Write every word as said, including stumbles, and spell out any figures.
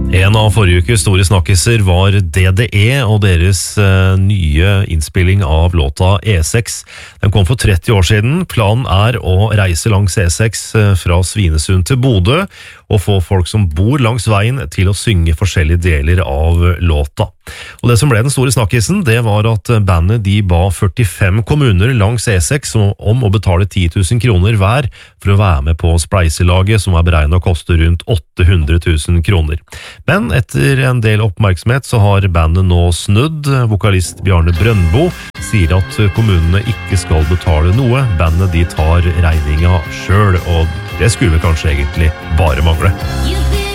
En av forrige ukes store snakkiser var D D E og deres eh, nye innspilling av låta E seks. Den kom for tretti år siden. Planen er å reise langs E seks eh, fra Svinesund til Bodø og få folk som bor langs veien til å synge forskjellige deler av låta. Og det som ble den store snakkisen, det var at bandet de ba førtifem kommuner langs E seks om å betale ti tusen kroner hver for å være med på spleiselaget, som er beregnet å koste rundt åtte hundre tusen kroner. Men etter en del oppmerksomhet så har bandet nå snudd. Vokalist Bjarne Brøndbo sier at kommunene ikke skal betale noe. Bandet de tar regninga selv, og det skulle kanskje egentlig bare mangle.